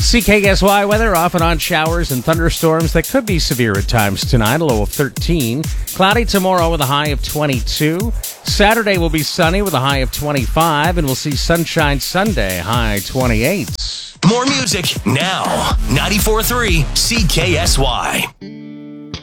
CKSY weather, off and on showers and thunderstorms that could be severe at times tonight, a low of 13. Cloudy tomorrow with a high of 22. Saturday will be sunny with a high of 25, and we'll see sunshine Sunday, high 28. More music now. 94.3 CKSY.